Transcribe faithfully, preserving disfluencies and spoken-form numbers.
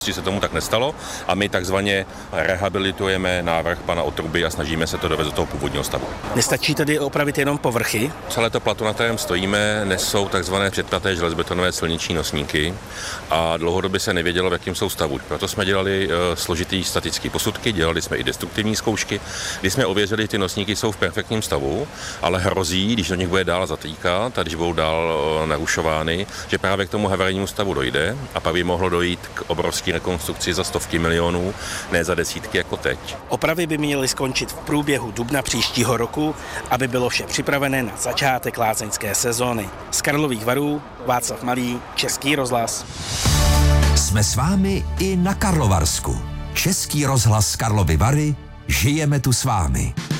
se tomu tak nestalo a my takzvaně rehabilitujeme návrh pana Otruby a snažíme se to dovést do toho původního stavu. Nestačí tedy opravit jenom povrchy? Celé to plato, na kterém stojíme, nesou takzvané předplaté železbetonové silniční nosníky a dlouhodobě se nevědělo, v jakém jsou stavu. Proto jsme dělali uh, složitý statický posudky, dělali jsme i destruktivní zkoušky, kdy jsme ověřili, ty nosníky jsou v perfektním stavu, ale hrozí, když do nich bude dál zatýkat a když budou dál uh, narušovány, že právě k tomu havarijnímu stavu dojde a pak by mohlo dojít k obrovské rekonstrukci za stovky milionů, ne za desítky jako teď. Opravy by měly skončit v průběhu dubna příštího roku, aby bylo vše připravené na začátek lázeňské sezóny. Z Karlových Varů Václav Malý, Český rozhlas. Jsme s vámi i na Karlovarsku. Český rozhlas Karlovy Vary, žijeme tu s vámi.